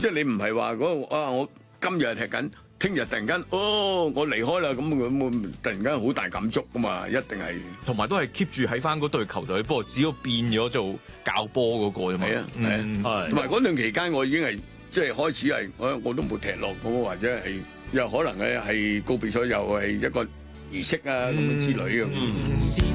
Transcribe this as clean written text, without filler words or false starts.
即係你唔係話我今日踢緊，聽日突然間我離開啦，咁突然間好大感觸噶嘛，一定係。 同埋都係 keep 住喺翻嗰隊球隊，不過只要變咗做教波嗰個啫嘛。 係啊，同埋嗰段期間我已經係即係開始係我都冇踢落咁，或者係又可能係告別咗，又係一個儀式啊咁之類嘅。